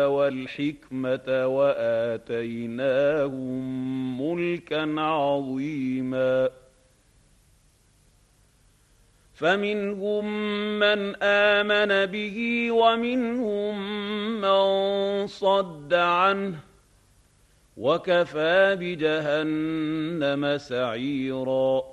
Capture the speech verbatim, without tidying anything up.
وَالْحِكْمَةَ وَآتَيْنَاهُم مُّلْكًا عَظِيمًا. فَمِنْهُم مَّنْ آمَنَ بِهِ وَمِنْهُم مَّن صَدَّ عَنْهُ ۚ وَكَفَىٰ بِجَهَنَّمَ سَعِيرًا